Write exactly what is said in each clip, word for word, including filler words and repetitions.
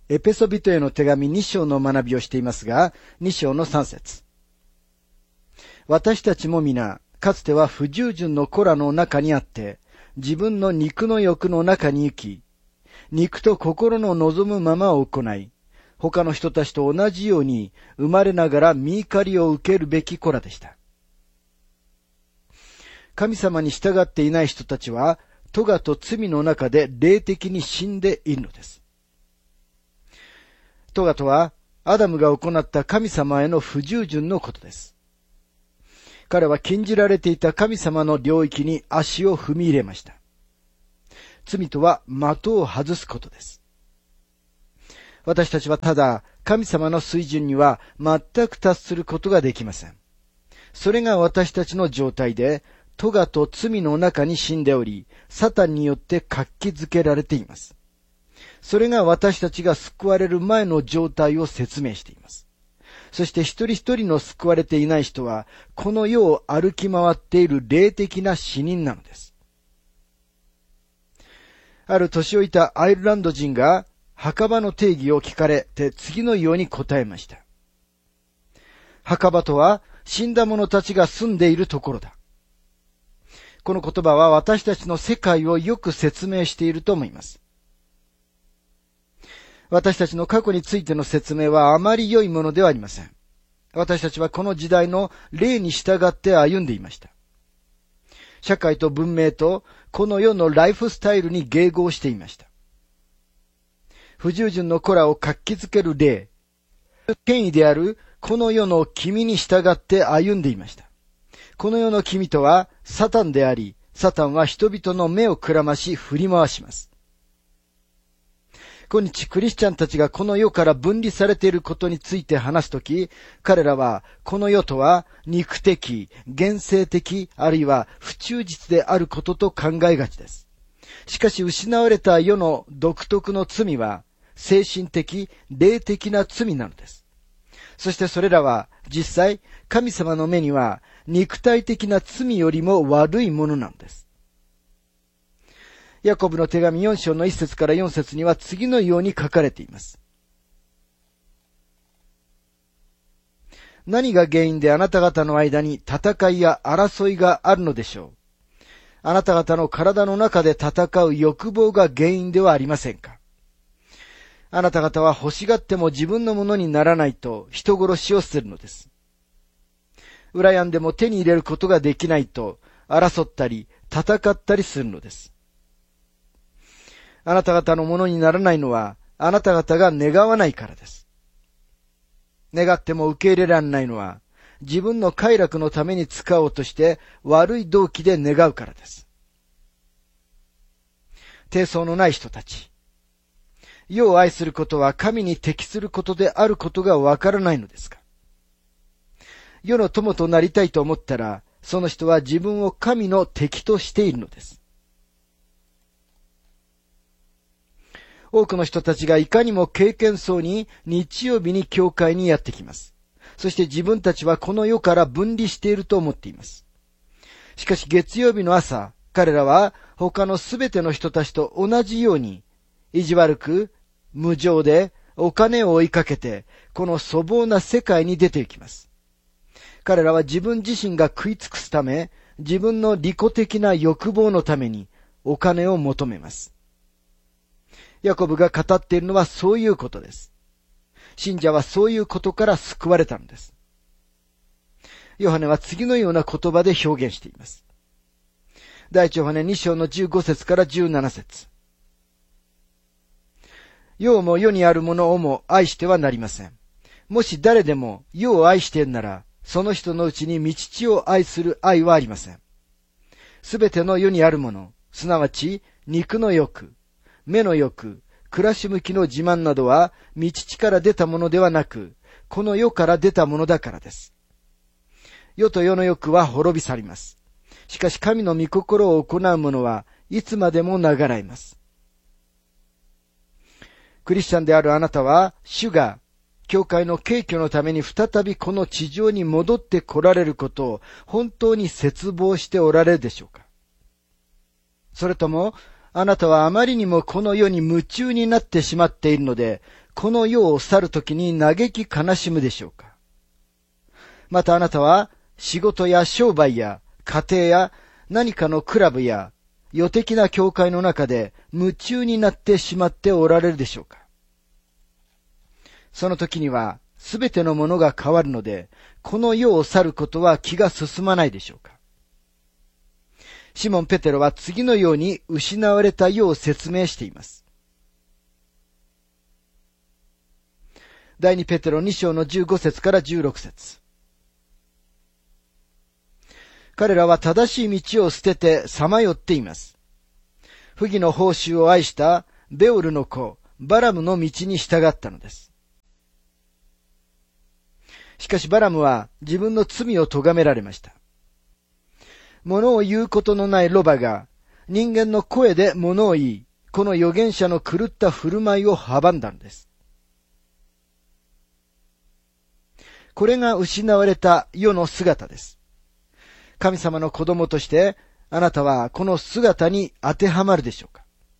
エペソビトへの手紙に章の学びをしていますが、に章のさん節。私たちも皆、かつては不従順の子らの中にあって、自分の肉の欲の中に行き、肉と心の望むままを行い、他の人たちと同じように生まれながら御怒りを受けるべき子らでした。神様に従っていない人たちは、咎と罪の中で霊的に死んでいるのです。咎とは、アダムが行った神様への不従順のことです。彼は禁じられていた神様の領域に足を踏み入れました。罪とは的を外すことです。私たちはただ神様の水準には全く達することができません。それが私たちの状態で、咎と罪の中に死んでおり、サタンによって活気づけられています。それが私たちが救われる前の状態を説明しています。そして一人一人の救われていない人は、この世を歩き回っている霊的な死人なのです。ある年老いたアイルランド人が墓場の定義を聞かれて次のように答えました。墓場とは死んだ者たちが住んでいるところだ。この言葉は私たちの世界をよく説明していると思います。私たちの過去についての説明はあまり良いものではありません。私たちはこの時代の霊に従って歩んでいました。社会と文明とこの世のライフスタイルに迎合していました。不従順の子らを活気づける霊、権威であるこの世の君に従って歩んでいました。この世の君とはサタンであり、サタンは人々の目をくらまし振り回します。今日クリスチャンたちがこの世から分離されていることについて話すとき、彼らはこの世とは肉的、現世的、あるいは不忠実であることと考えがちです。しかし失われた世の独特の罪は精神的、霊的な罪なのです。そしてそれらは実際神様の目には肉体的な罪よりも悪いものなのです。ヤコブの手紙よん章のいち節からよん節には次のように書かれています。何が原因であなた方の間に戦いや争いがあるのでしょう。あなた方の体の中で戦う欲望が原因ではありませんか。あなた方は欲しがっても自分のものにならないと人殺しをするのです。羨んでも手に入れることができないと争ったり戦ったりするのです。あなた方のものにならないのはあなた方が願わないからです。願っても受け入れられないのは自分の快楽のために使おうとして悪い動機で願うからです。貞操のない人たち。世を愛することは神に適することであることがわからないのですか。世の友となりたいと思ったら、その人は自分を神の敵としているのです。多くの人たちがいかにも経験そうに日曜日に教会にやってきます。そして自分たちはこの世から分離していると思っています。しかし月曜日の朝、彼らは他のすべての人たちと同じように、意地悪く、無情で、お金を追いかけて、この粗暴な世界に出て行きます。彼らは自分自身が食い尽くすため、自分の利己的な欲望のためにお金を求めます。ヤコブが語っているのはそういうことです。信者はそういうことから救われたのです。ヨハネは次のような言葉で表現しています。第一ヨハネに章のじゅうご節からじゅうなな節。世も世にあるものをも愛してはなりません。もし誰でも世を愛しているなら、その人のうちに御父を愛する愛はありません。すべての世にあるもの、すなわち肉の欲、目の欲、暮らし向きの自慢などは御父から出たものではなく、この世から出たものだからです。世と世の欲は滅び去ります。しかし神の御心を行う者はいつまでも流らいます。クリスチャンであるあなたは、主が教会の敬虚のために再びこの地上に戻って来られることを本当に切望しておられるでしょうか。それとも、あなたはあまりにもこの世に夢中になってしまっているので、 この世を去るときに嘆き悲しむでしょうか。またあなたは仕事や商売や家庭や何かのクラブや世的な教会の中で夢中になってしまっておられるでしょうか。その時にはすべてのものが変わるので、この世を去ることは気が進まないでしょうか。シモン・ペテロは次のように失われた世を説明しています。第二ペテロに章のじゅうご節からじゅうろく節。彼らは正しい道を捨ててさまよっています。不義の報酬を愛したベオルの子、バラムの道に従ったのです。しかしバラムは自分の罪を咎められました。物を言うことのないロバが人間の声で物を言い、この預言者の狂った振る舞いを阻んだのです。これが失われた世の姿です。神様の子供としてあなたはこの姿に当てはまるでしょうか。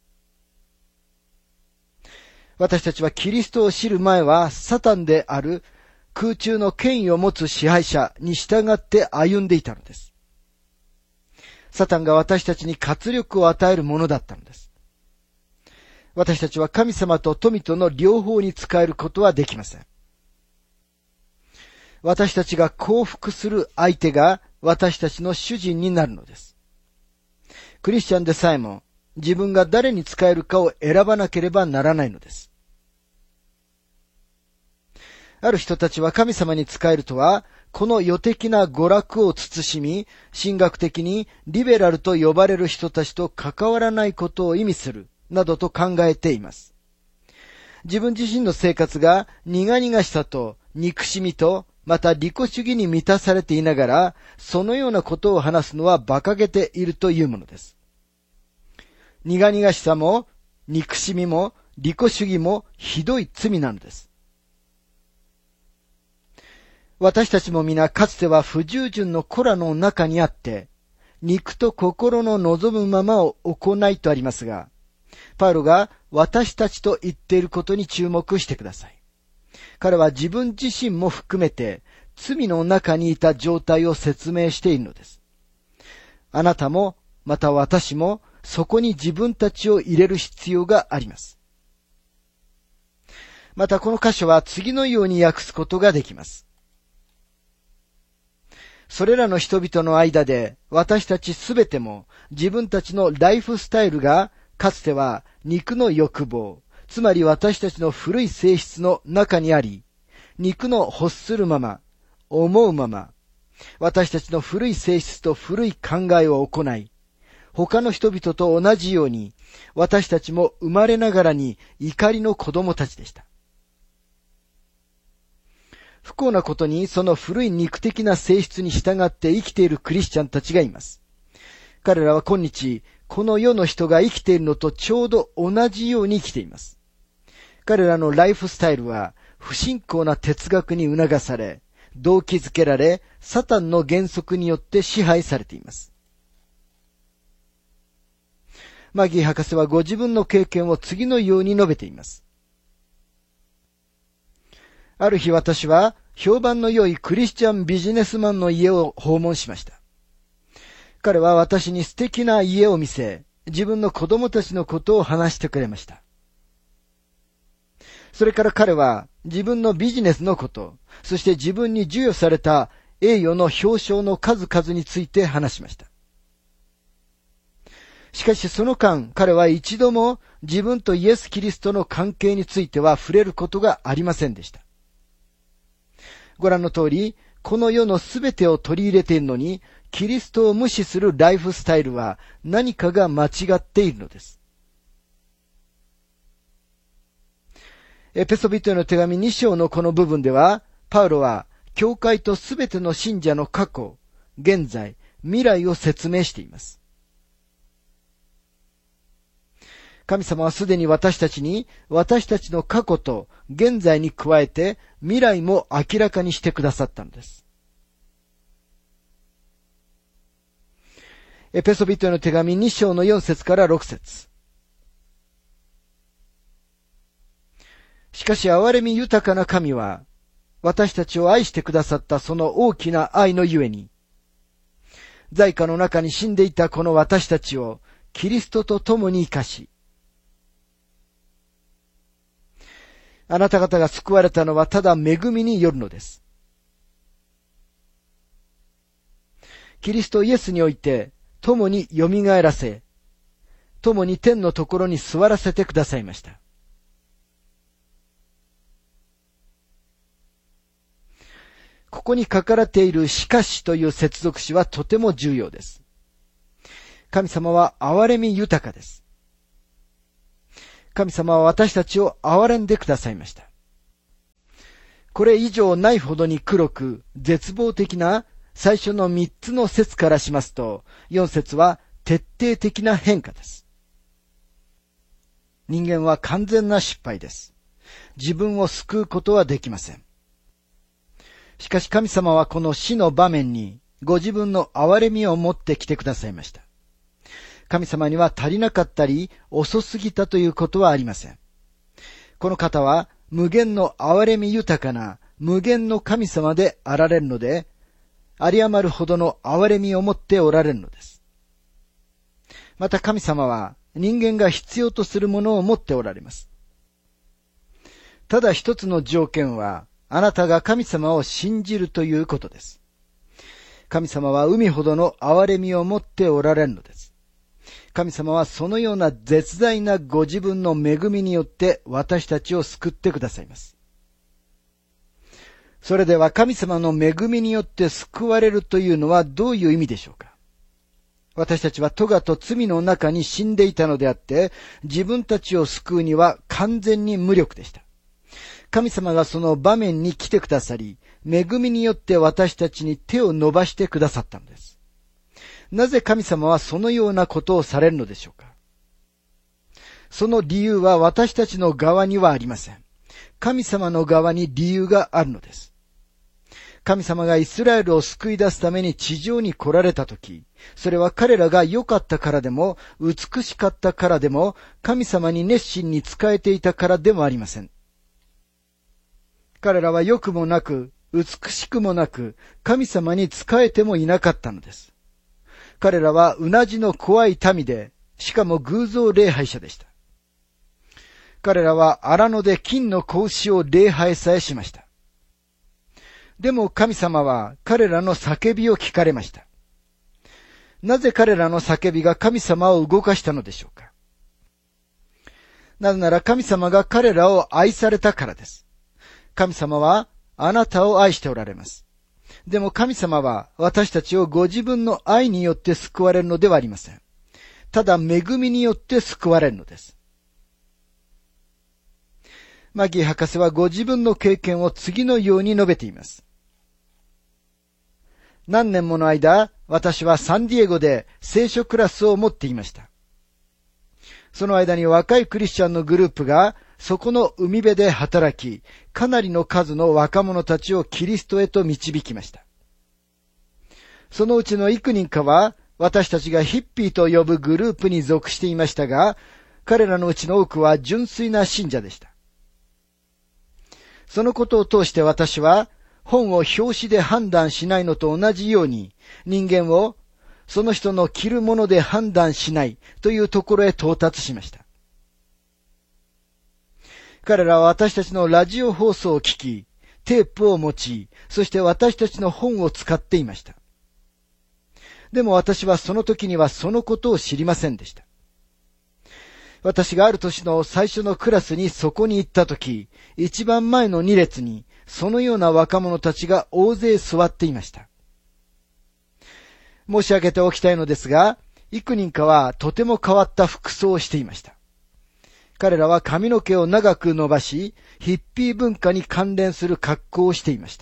私たちはキリストを知る前はサタンである空中の権威を持つ支配者に従って歩んでいたのです。サタンが私たちに活力を与えるものだったのです。私たちは神様と富との両方に使えることはできません。私たちが降伏する相手が私たちの主人になるのです。クリスチャンでさえも自分が誰に仕えるかを選ばなければならないのです。ある人たちは神様に仕えるとは、この世的な娯楽を慎み、神学的にリベラルと呼ばれる人たちと関わらないことを意味する、などと考えています。自分自身の生活が苦々しさと憎しみと、また利己主義に満たされていながら、そのようなことを話すのは馬鹿げているというものです。苦々しさも、憎しみも、利己主義もひどい罪なのです。私たちも皆かつては不従順の子らの中にあって、肉と心の望むままを行いとありますが、パウロが私たちと言っていることに注目してください。彼は自分自身も含めて罪の中にいた状態を説明しているのです。あなたもまた私もそこに自分たちを入れる必要があります。またこの箇所は次のように訳すことができます。それらの人々の間で私たちすべても自分たちのライフスタイルがかつては肉の欲望、つまり私たちの古い性質の中にあり、肉の欲するまま、思うまま、私たちの古い性質と古い考えを行い、他の人々と同じように、私たちも生まれながらに怒りの子供たちでした。不幸なことにその古い肉的な性質に従って生きているクリスチャンたちがいます。彼らは今日、この世の人が生きているのとちょうど同じように生きています。彼らのライフスタイルは不信仰な哲学に促され、動機づけられ、サタンの原則によって支配されています。マギー博士はご自分の経験を次のように述べています。ある日私は評判の良いクリスチャンビジネスマンの家を訪問しました。彼は私に素敵な家を見せ、自分の子供たちのことを話してくれました。それから彼は自分のビジネスのこと、そして自分に授与された栄誉の表彰の数々について話しました。しかしその間、彼は一度も自分とイエス・キリストの関係については触れることがありませんでした。ご覧の通り、この世のすべてを取り入れているのに、キリストを無視するライフスタイルは何かが間違っているのです。エペソビトへの手紙に章のこの部分では、パウロは教会とすべての信者の過去、現在、未来を説明しています。神様はすでに私たちに、私たちの過去と現在に加えて未来も明らかにしてくださったのです。エペソビトへの手紙に章のよん節からろく節。 しかし憐れみ豊かな神は、私たちを愛してくださったその大きな愛のゆえに、罪禍の中に死んでいたこの私たちをキリストと共に生かし、あなた方が救われたのはただ恵みによるのです。キリストイエスにおいて共によみがえらせ、共に天のところに座らせてくださいました。ここに書かれているしかしという接続詞はとても重要です。神様は憐れみ豊かです。神様は私たちを憐れんでくださいました。これ以上ないほどに黒く絶望的な最初の三つの節からしますと、四節は徹底的な変化です。人間は完全な失敗です。自分を救うことはできません。しかし神様はこの死の場面にご自分の憐れみを持ってきてくださいました。神様には足りなかったり遅すぎたということはありません。この方は無限の憐れみ豊かな無限の神様であられるので、有り余るほどの憐れみを持っておられるのです。また神様は人間が必要とするものを持っておられます。ただ一つの条件は、あなたが神様を信じるということです。神様は海ほどの憐れみを持っておられるのです。神様はそのような絶大なご自分の恵みによって私たちを救ってくださいます。それでは神様の恵みによって救われるというのはどういう意味でしょうか。私たちは咎と罪の中に死んでいたのであって、自分たちを救うには完全に無力でした。神様がその場面に来てくださり、恵みによって私たちに手を伸ばしてくださったのです。なぜ神様はそのようなことをされるのでしょうか。その理由は私たちの側にはありません。神様の側に理由があるのです。神様がイスラエルを救い出すために地上に来られたとき、それは彼らが良かったからでも、美しかったからでも、神様に熱心に仕えていたからでもありません。彼らは良くもなく、美しくもなく、神様に仕えてもいなかったのです。彼らはうなじの怖い民で、しかも偶像礼拝者でした。彼らは荒野で金の子牛を礼拝さえしました。でも神様は彼らの叫びを聞かれました。なぜ彼らの叫びが神様を動かしたのでしょうか。なぜなら神様が彼らを愛されたからです。神様はあなたを愛しておられます。でも神様は私たちをご自分の愛によって救われるのではありません。ただ恵みによって救われるのです。マギー博士はご自分の経験を次のように述べています。何年もの間、私はサンディエゴで聖書クラスを持っていました。その間に若いクリスチャンのグループがそこの海辺で働き、かなりの数の若者たちをキリストへと導きました。そのうちの幾人かは、私たちがヒッピーと呼ぶグループに属していましたが、彼らのうちの多くは純粋な信者でした。そのことを通して私は、本を表紙で判断しないのと同じように、人間をその人の着るもので判断しないというところへ到達しました。彼らは私たちのラジオ放送を聞き、テープを持ち、そして私たちの本を使っていました。でも私はその時にはそのことを知りませんでした。私がある年の最初のクラスにそこに行った時、一番前の二列にそのような若者たちが大勢座っていました。申し上げておきたいのですが、幾人かはとても変わった服装をしていました。彼らは髪の毛を長く伸ばし、ヒッピー文化に関連する格好をしていました。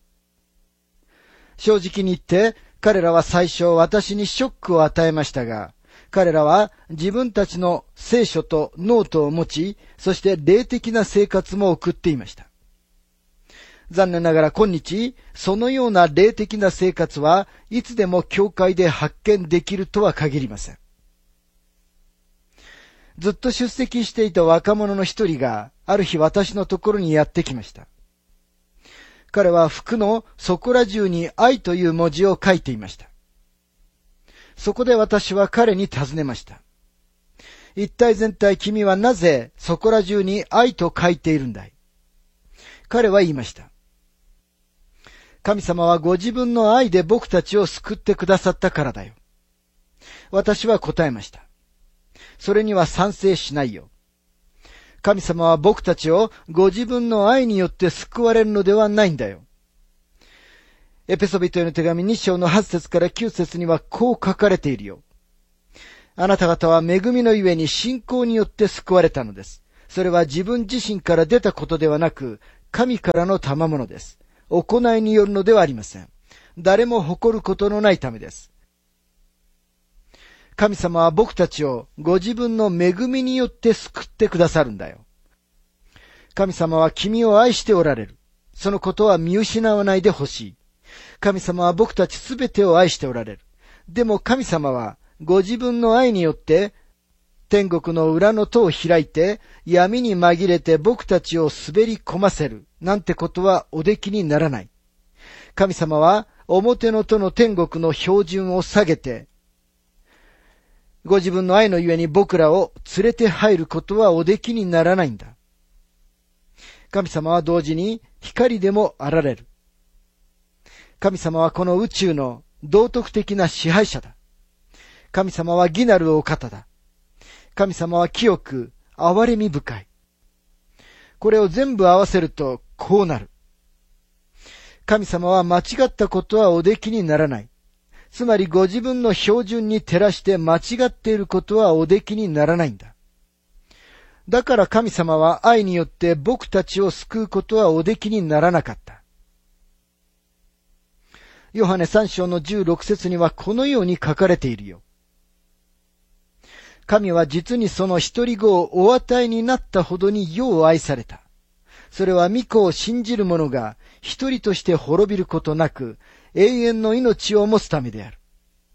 正直に言って、彼らは最初私にショックを与えましたが、彼らは自分たちの聖書とノートを持ち、そして霊的な生活も送っていました。残念ながら今日、そのような霊的な生活はいつでも教会で発見できるとは限りません。ずっと出席していた若者の一人が、 ある日私のところにやってきました。彼は服のそこら中に愛という文字を書いていました。そこで私は彼に尋ねました。一体全体君はなぜそこら中に愛と書いているんだい？彼は言いました。神様はご自分の愛で僕たちを救ってくださったからだよ。私は答えました。それには賛成しないよ。神様は僕たちをご自分の愛によって救われるのではないんだよ。エペソビトへの手紙に章のはち節からきゅう節にはこう書かれているよ。あなた方は恵みのゆえに信仰によって救われたのです。それは自分自身から出たことではなく、神からの賜物です。行いによるのではありません。誰も誇ることのないためです。神様は僕たちをご自分の恵みによって救ってくださるんだよ。神様は君を愛しておられる。そのことは見失わないでほしい。神様は僕たちすべてを愛しておられる。でも神様はご自分の愛によって天国の裏の戸を開いて闇に紛れて僕たちを滑り込ませるなんてことはおできにならない。神様は表の戸の天国の標準を下げてご自分の愛のゆえに僕らを連れて入ることはおできにならないんだ。神様は同時に光でもあられる。神様はこの宇宙の道徳的な支配者だ。神様は義なるお方だ。神様は清く憐れみ深い。これを全部合わせるとこうなる。神様は間違ったことはおできにならない。つまりご自分の標準に照らして間違っていることはおできにならないんだ。だから神様は愛によって僕たちを救うことはおできにならなかった。ヨハネさん章のじゅうろく節にはこのように書かれているよ。神は実にその一人子をお与えになったほどに世を愛された。それは御子を信じる者が一人として滅びることなく永遠の命を持つためである。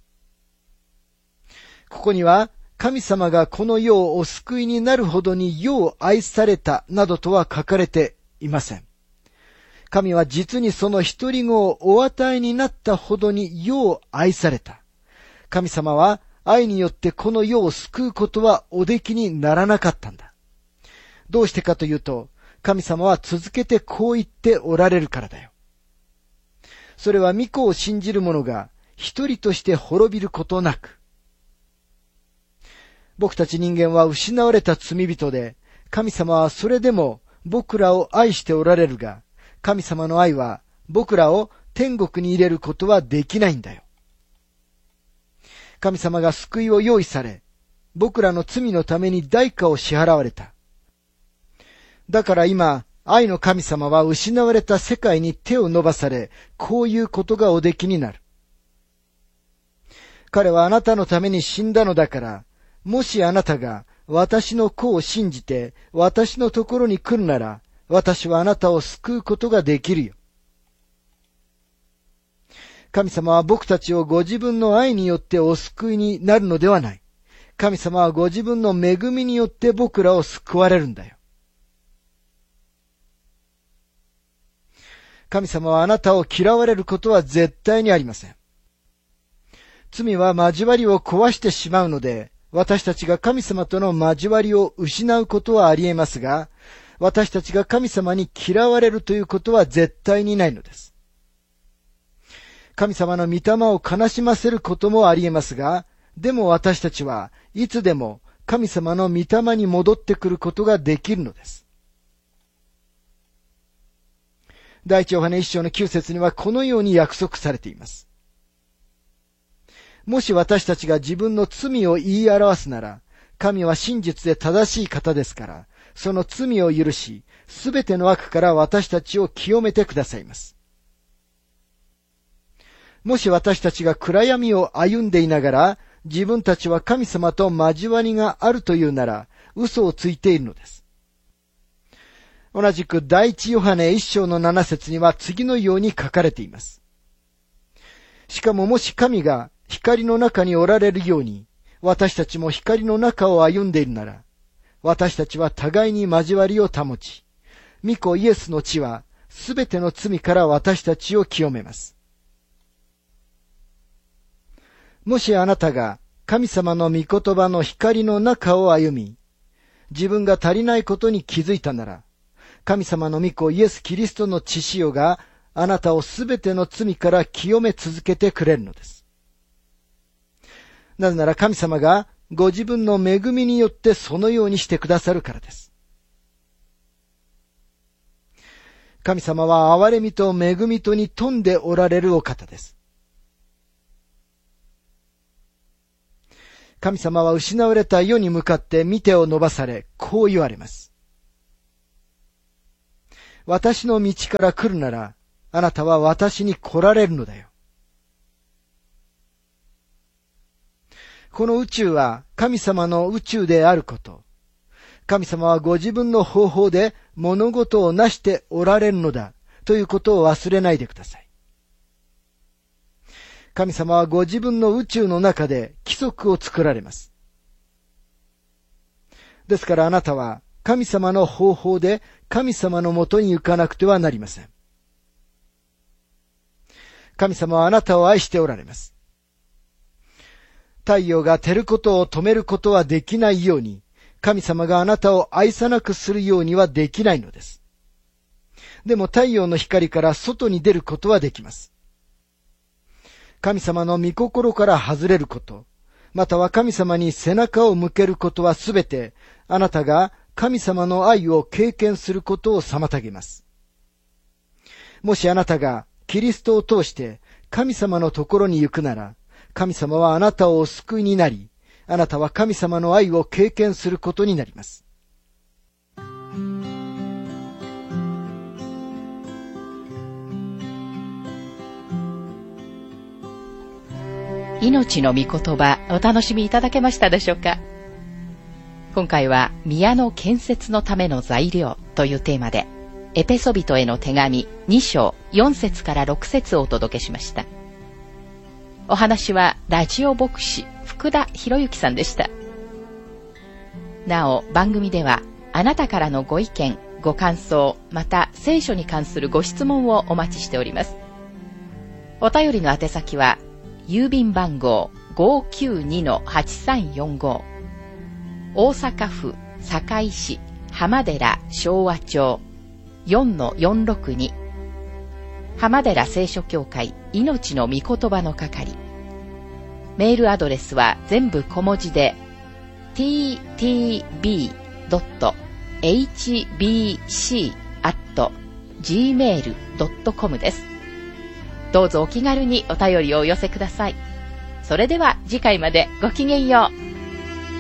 ここには神様がこの世をお救いになるほどに世を愛されたなどとは書かれていません。神は実にその一人子をお与えになったほどに世を愛された。神様は愛によってこの世を救うことはおできにならなかったんだ。どうしてかというと、神様は続けてこう言っておられるからだよ。それは御子を信じる者が一人として滅びることなく、僕たち人間は失われた罪人で、神様はそれでも僕らを愛しておられるが、神様の愛は僕らを天国に入れることはできないんだよ。神様が救いを用意され、僕らの罪のために代価を支払われた。だから今、愛の神様は失われた世界に手を伸ばされ、こういうことがおできになる。彼はあなたのために死んだのだから、もしあなたが私の子を信じて私のところに来るなら、私はあなたを救うことができるよ。神様は僕たちをご自分の愛によってお救いになるのではない。神様はご自分の恵みによって僕らを救われるんだよ。神様はあなたを嫌われることは絶対にありません。罪は交わりを壊してしまうので、私たちが神様との交わりを失うことはあり得ますが、私たちが神様に嫌われるということは絶対にないのです。神様の御霊を悲しませることもあり得ますが、でも私たちはいつでも神様の御霊に戻ってくることができるのです。第一ヨハネ一章のきゅう節にはこのように約束されています。もし私たちが自分の罪を言い表すなら、神は真実で正しい方ですから、その罪を許し、すべての悪から私たちを清めてくださいます。もし私たちが暗闇を歩んでいながら、自分たちは神様と交わりがあるというなら、嘘をついているのです。同じく第一ヨハネ一章の七節には次のように書かれています。しかももし神が光の中におられるように、私たちも光の中を歩んでいるなら、 私たちは互いに交わりを保ち、御子イエスの血はすべての罪から私たちを清めます。もしあなたが神様の御言葉の光の中を歩み、自分が足りないことに気づいたなら、神様の御子イエス・キリストの血潮があなたをすべての罪から清め続けてくれるのです。なぜなら神様がご自分の恵みによってそのようにしてくださるからです。神様は憐れみと恵みとに富んでおられるお方です。神様は失われた世に向かって御手を伸ばされ、こう言われます。私の道から来るなら、あなたは私に来られるのだよ。この宇宙は神様の宇宙であること。神様はご自分の方法で物事を成しておられるのだということを忘れないでください。神様はご自分の宇宙の中で規則を作られます。ですからあなたは神様の方法で神様のもとに行かなくてはなりません。神様はあなたを愛しておられます。太陽が照ることを止めることはできないように、神様があなたを愛さなくするようにはできないのです。でも太陽の光から外に出ることはできます。神様の御心から外れること、または神様に背中を向けることはすべて、あなたが神様の愛を経験することを妨げます。もしあなたがキリストを通して神様のところに行くなら、神様はあなたをお救いになり、あなたは神様の愛を経験することになります。 命の御言葉、お楽しみいただけましたでしょうか。今回は宮の建設のための材料というテーマで、エペソビトへの手紙に章よん節からろく節をお届けしました。お話はラジオ牧師福田博之さんでした。なお番組ではあなたからのご意見、ご感想、また聖書に関するご質問をお待ちしております。お便りの宛先は郵便番号 ごーきゅうにのはちさんよんご 大阪府堺市浜寺昭和町 よんのよんろくに 浜寺聖書協会命の御言葉の係。メールアドレスは全部小文字で ティーティービードットエイチビーシーアットジーメールドットコム です。どうぞお気軽にお便りをお寄せください。それでは次回までごきげんよう。